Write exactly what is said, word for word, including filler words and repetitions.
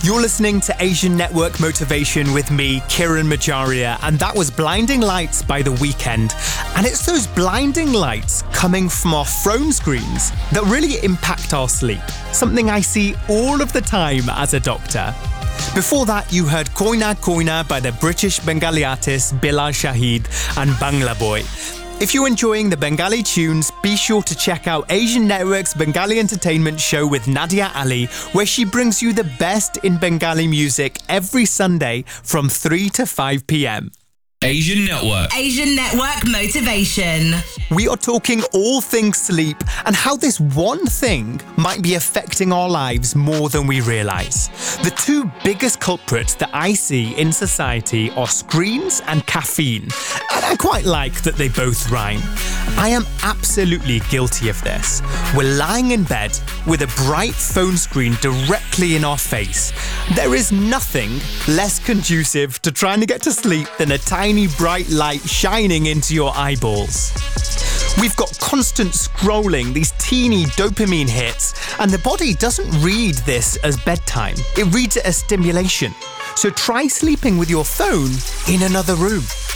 You're listening to Asian Network Motivation with me, Kiran Majaria, and that was Blinding Lights by The Weeknd. And it's those blinding lights coming from our phone screens that really impact our sleep, something I see all of the time as a doctor. Before that, you heard Koina Koina by the British Bengali artists Bilal Shahid and Bangla Boy. If you're enjoying the Bengali tunes, be sure to check out Asian Network's Bengali Entertainment Show with Nadia Ali, where she brings you the best in Bengali music every Sunday from three to five p.m. Asian Network. Asian Network Motivation. We are talking all things sleep and how this one thing might be affecting our lives more than we realise. The two biggest culprits that I see in society are screens and caffeine. And I quite like that they both rhyme. I am absolutely guilty of this. We're lying in bed with a bright phone screen directly in our face. There is nothing less conducive to trying to get to sleep than a tiny bright light shining into your eyeballs. We've got constant scrolling, these teeny dopamine hits, and the body doesn't read this as bedtime. It reads it as stimulation. So try sleeping with your phone in another room.